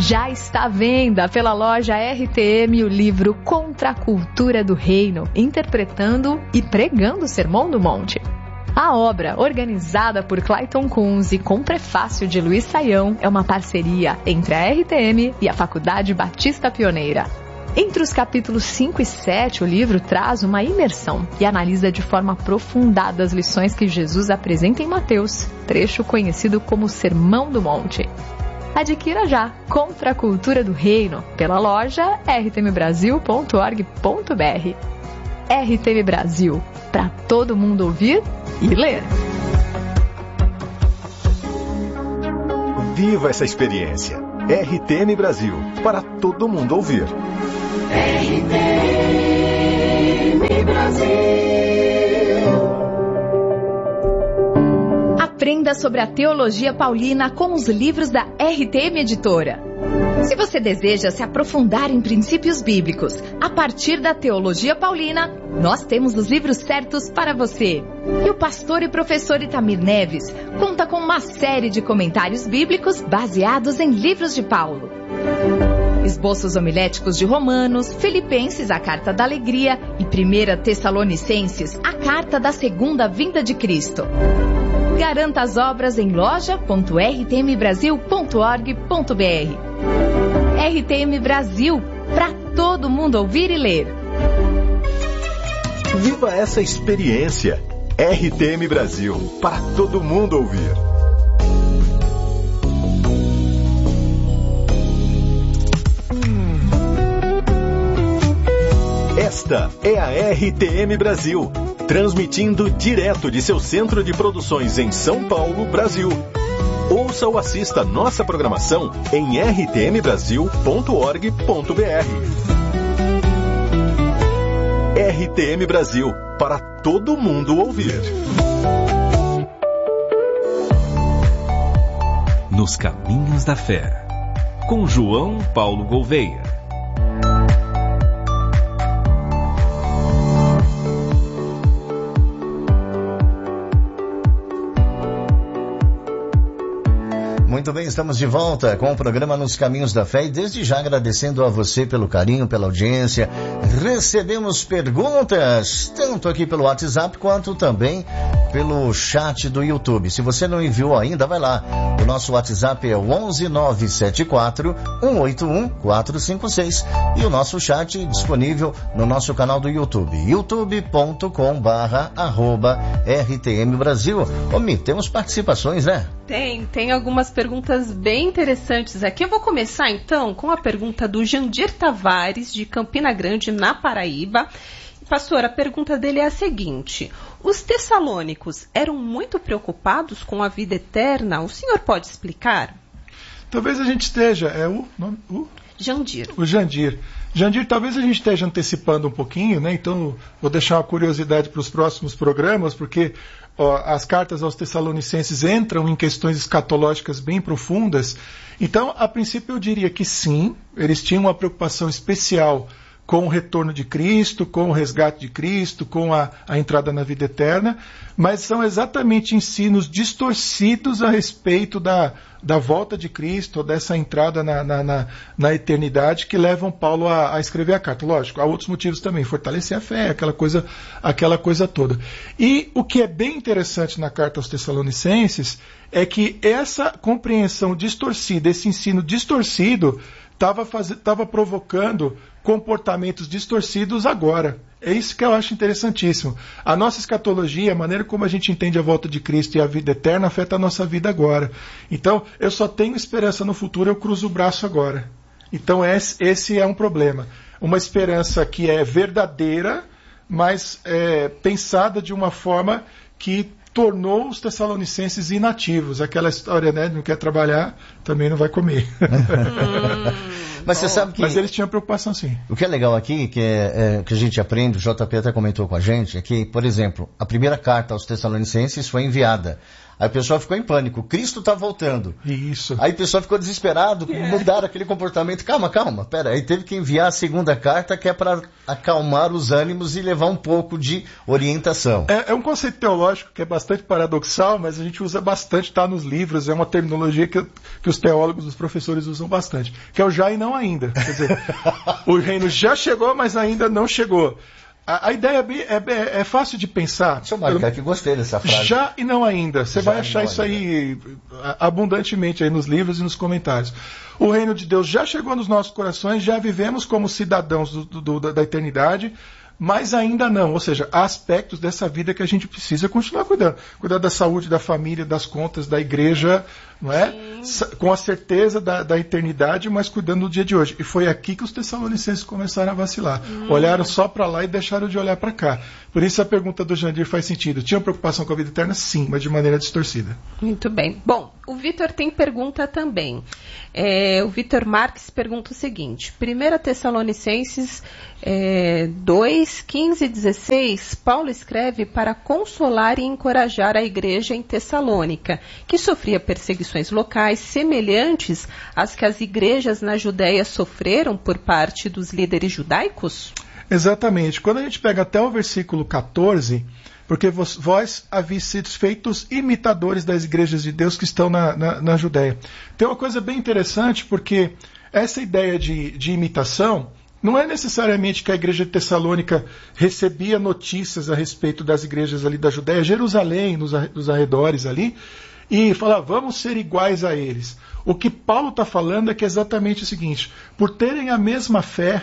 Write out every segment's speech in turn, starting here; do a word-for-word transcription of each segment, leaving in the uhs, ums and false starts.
Já está à venda pela loja R T M o livro Contra a Cultura do Reino, interpretando e pregando o Sermão do Monte. A obra, organizada por Clayton Kunz e com prefácio de Luiz Saião, é uma parceria entre a R T M e a Faculdade Batista Pioneira. Entre os capítulos cinco e sete, o livro traz uma imersão e analisa de forma aprofundada as lições que Jesus apresenta em Mateus, trecho conhecido como Sermão do Monte. Adquira já Contra a Cultura do Reino pela loja r t m brasil ponto org ponto b r. R T M Brasil, para todo mundo ouvir e ler. Viva essa experiência. R T M Brasil, para todo mundo ouvir. R T M Brasil. Aprenda sobre a teologia paulina com os livros da R T M Editora. Se você deseja se aprofundar em princípios bíblicos a partir da teologia paulina, nós temos os livros certos para você. E o pastor e professor Itamir Neves conta com uma série de comentários bíblicos baseados em livros de Paulo. Esboços homiléticos de Romanos, Filipenses, a Carta da Alegria e primeira Tessalonicenses, a Carta da Segunda Vinda de Cristo. Garanta as obras em loja ponto r t m brasil ponto org ponto b r. R T M Brasil, para todo mundo ouvir e ler. Viva essa experiência. R T M Brasil, para todo mundo ouvir. Esta é a R T M Brasil, transmitindo direto de seu centro de produções em São Paulo, Brasil. Ouça ou assista nossa programação em r t m brasil ponto org ponto b r. R T M Brasil, para todo mundo ouvir. Nos Caminhos da Fé, com João Paulo Gouveia. Muito bem, estamos de volta com o programa Nos Caminhos da Fé e desde já agradecendo a você pelo carinho, pela audiência. Recebemos perguntas, tanto aqui pelo WhatsApp quanto também pelo chat do YouTube. Se você não enviou ainda, vai lá. O nosso WhatsApp é o onze nove sete quatro um oito um quatro cinco seis e o nosso chat disponível no nosso canal do YouTube, youtube ponto com barra arroba R T M Brasil. Ô, Mi, temos participações, né? Tem, tem algumas perguntas bem interessantes aqui. Eu vou começar então com a pergunta do Jandir Tavares, de Campina Grande, na Paraíba. Pastor, a pergunta dele é a seguinte: os tessalônicos eram muito preocupados com a vida eterna? O senhor pode explicar? Talvez a gente esteja, é o nome? O? Jandir. O Jandir. Jandir, talvez a gente esteja antecipando um pouquinho, né? Então, vou deixar uma curiosidade para os próximos programas, porque ó, as cartas aos Tessalonicenses entram em questões escatológicas bem profundas. Então, a princípio, eu diria que sim, eles tinham uma preocupação especial com o retorno de Cristo, com o resgate de Cristo, com a, a entrada na vida eterna, mas são exatamente ensinos distorcidos a respeito da, da volta de Cristo, dessa entrada na, na, na, na eternidade, que levam Paulo a, a escrever a carta. Lógico, há outros motivos também, fortalecer a fé, aquela coisa, aquela coisa toda. E o que é bem interessante na carta aos Tessalonicenses é que essa compreensão distorcida, esse ensino distorcido, estava provocando comportamentos distorcidos agora. É isso que eu acho interessantíssimo. A nossa escatologia, a maneira como a gente entende a volta de Cristo e a vida eterna, afeta a nossa vida agora. Então, eu só tenho esperança no futuro, eu cruzo o braço agora. Então, esse, esse é um problema. Uma esperança que é verdadeira, mas é, pensada de uma forma que tornou os tessalonicenses inativos. Aquela história, né? Não quer trabalhar, também não vai comer. Mas você sabe que... Mas eles tinham preocupação, sim. O que é legal aqui, que, é, é, que a gente aprende, o J P até comentou com a gente, é que, por exemplo, a primeira carta aos Tessalonicenses foi enviada Aí o pessoal ficou em pânico. Cristo está voltando. Isso. Aí o pessoal ficou desesperado, É. mudaram aquele comportamento. Calma, calma, pera. Aí teve que enviar a segunda carta, que é para acalmar os ânimos e levar um pouco de orientação. É, é um conceito teológico que é bastante paradoxal, mas a gente usa bastante, está nos livros, é uma terminologia que, que os teólogos, os professores usam bastante, que é o já e não ainda. Quer dizer, o reino já chegou, mas ainda não chegou. A, a ideia é, bem- é, bem- é fácil de pensar. Deixa eu marcar que gostei dessa frase. Já e não ainda. Você Já vai e achar não isso ainda. aí a- abundantemente aí nos livros e nos comentários. O reino de Deus já chegou nos nossos corações, já vivemos como cidadãos do- do- do- da eternidade, mas ainda não. Ou seja, há aspectos dessa vida que a gente precisa continuar cuidando. Cuidar da saúde, da família, das contas, da igreja, não é? Sa- Com a certeza da, da eternidade, mas cuidando do dia de hoje. E foi aqui que os tessalonicenses começaram a vacilar. Olharam só para lá e deixaram de olhar para cá. Por isso a pergunta do Jandir faz sentido. Tinha preocupação com a vida eterna? Sim, mas de maneira distorcida. Muito bem. Bom, o Vitor tem pergunta também. É, o Vitor Marques pergunta o seguinte: primeira Tessalonicenses é, dois, quinze e dezesseis, Paulo escreve para consolar e encorajar a igreja em Tessalônica, que sofria perseguições locais semelhantes às que as igrejas na Judéia sofreram por parte dos líderes judaicos? Exatamente. Quando a gente pega até o versículo quatorze, porque vós, vós haveis sido feitos imitadores das igrejas de Deus que estão na, na, na Judéia. Tem uma coisa bem interessante, porque essa ideia de, de imitação não é necessariamente que a igreja de Tessalônica recebia notícias a respeito das igrejas ali da Judéia, Jerusalém, nos, arre- nos arredores ali, e falava, vamos ser iguais a eles. O que Paulo está falando é que é exatamente o seguinte: por terem a mesma fé,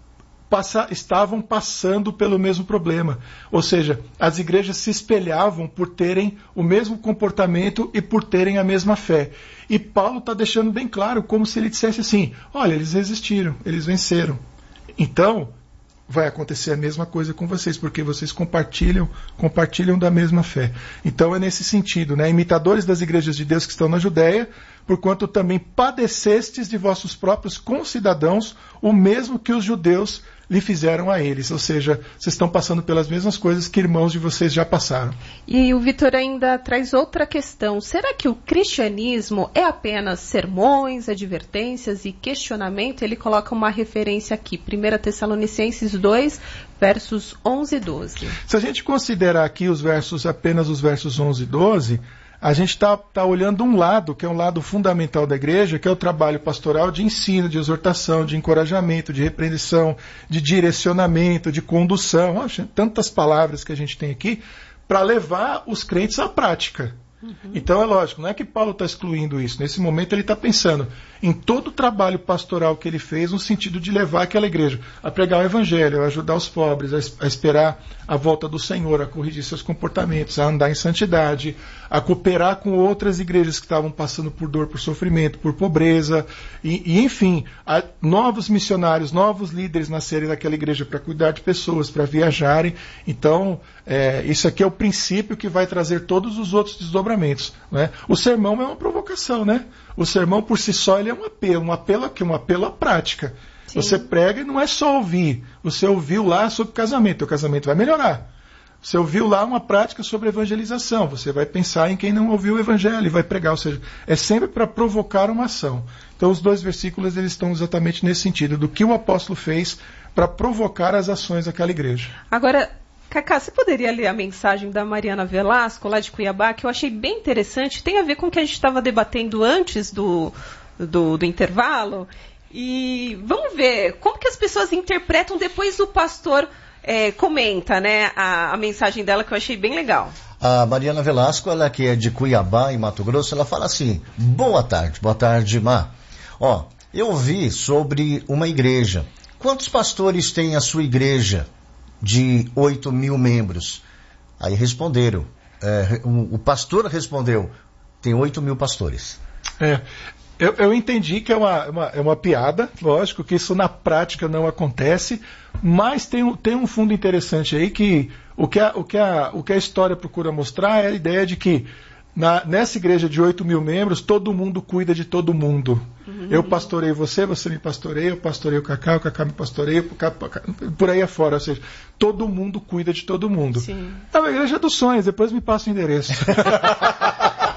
passa- estavam passando pelo mesmo problema. Ou seja, as igrejas se espelhavam por terem o mesmo comportamento e por terem a mesma fé. E Paulo está deixando bem claro, como se ele dissesse assim: olha, eles resistiram, eles venceram. Então, vai acontecer a mesma coisa com vocês, porque vocês compartilham, compartilham da mesma fé. Então é nesse sentido, né? Imitadores das igrejas de Deus que estão na Judéia, porquanto também padecestes de vossos próprios concidadãos o mesmo que os judeus lhe fizeram a eles. Ou seja, vocês estão passando pelas mesmas coisas que irmãos de vocês já passaram. E o Vitor ainda traz outra questão. Será que o cristianismo é apenas sermões, advertências e questionamento? Ele coloca uma referência aqui, primeira Tessalonicenses dois, versos onze e doze. Se a gente considerar aqui os versos, apenas os versos onze e doze, a gente está tá olhando um lado, que é um lado fundamental da igreja, que é o trabalho pastoral de ensino, de exortação, de encorajamento, de repreensão, de direcionamento, de condução. Oxe, tantas palavras que a gente tem aqui para levar os crentes à prática. Uhum. Então é lógico, não é que Paulo está excluindo isso. Nesse momento ele está pensando em todo o trabalho pastoral que ele fez no sentido de levar aquela igreja a pregar o evangelho, a ajudar os pobres, a, es- a esperar a volta do Senhor, a corrigir seus comportamentos, a andar em santidade, a cooperar com outras igrejas que estavam passando por dor, por sofrimento, por pobreza, e, e enfim, a, novos missionários, novos líderes nascerem naquela igreja para cuidar de pessoas, para viajarem. Então, é, isso aqui é o princípio que vai trazer todos os outros desdobramentos, né? O sermão é uma provocação, né? O sermão por si só ele é um apelo, um apelo aqui, um apelo à prática. Sim. Você prega e não é só ouvir. Você ouviu lá sobre casamento, o casamento vai melhorar. Você ouviu lá uma prática sobre evangelização, você vai pensar em quem não ouviu o evangelho e vai pregar, ou seja, é sempre para provocar uma ação. Então os dois versículos eles estão exatamente nesse sentido, do que o apóstolo fez para provocar as ações daquela igreja. Agora, Cacá, você poderia ler a mensagem da Mariana Velasco, lá de Cuiabá, que eu achei bem interessante, tem a ver com o que a gente estava debatendo antes do, do, do intervalo, e vamos ver como que as pessoas interpretam, depois o pastor é, comenta, né, a, a mensagem dela, que eu achei bem legal. A Mariana Velasco, ela que é de Cuiabá, em Mato Grosso, ela fala assim: boa tarde, boa tarde, Má. Ó, eu vi sobre uma igreja. Quantos pastores tem a sua igreja de oito mil membros? Aí responderam, é, o, o pastor respondeu, tem oito mil pastores. É, eu, eu entendi que é uma, uma, é uma piada, lógico que isso na prática não acontece, mas tem, um- tem um fundo interessante aí que o que, a, o, que a, o que a história procura mostrar é a ideia de que na, nessa igreja de oito mil membros, todo mundo cuida de todo mundo. Uhum. Eu pastoreio você, você me pastoreia, eu pastoreio o Cacá, o Cacá me pastoreia, o Cacá, por aí afora. Ou seja, todo mundo cuida de todo mundo. Sim. É uma igreja dos sonhos, depois me passa o endereço.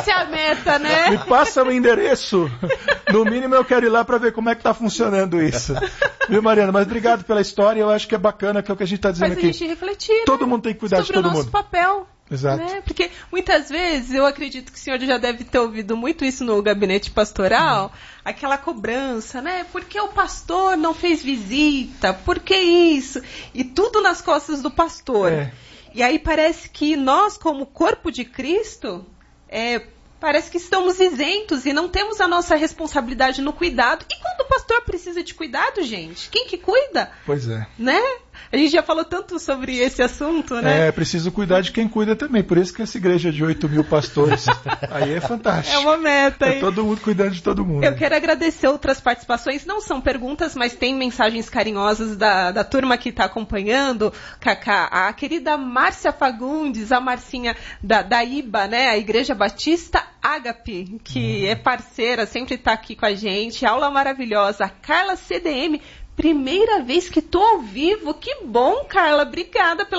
Essa é a meta, né? Me passa o endereço. No mínimo eu quero ir lá para ver como é que tá funcionando isso. Viu, Mariana? Mas obrigado pela história. Eu acho que é bacana, que é o que a gente está dizendo Faz aqui. a gente refletir, todo né? mundo tem que cuidar Sobre de todo o nosso mundo. papel. Exato. Né? Porque muitas vezes, eu acredito que o senhor já deve ter ouvido muito isso no gabinete pastoral, uhum. aquela cobrança, né? Por que o pastor não fez visita? Por que isso? E tudo nas costas do pastor. É. E aí parece que nós, como corpo de Cristo, é, parece que estamos isentos e não temos a nossa responsabilidade no cuidado. E quando o pastor precisa de cuidado, gente? Quem que cuida? Pois é. Né? A gente já falou tanto sobre esse assunto, né? É, preciso cuidar de quem cuida também. Por isso que essa igreja de oito mil pastores, aí é fantástico. É uma meta. É todo mundo cuidando de todo mundo. Eu quero agradecer outras participações. Não são perguntas, mas tem mensagens carinhosas da, da turma que está acompanhando. Cacá, a querida Márcia Fagundes, a Marcinha da, da I B A, né? A Igreja Batista Ágape, que hum. é parceira, sempre está aqui com a gente. Aula maravilhosa. A Carla C D M. Primeira vez que estou ao vivo. Que bom, Carla. Obrigada pela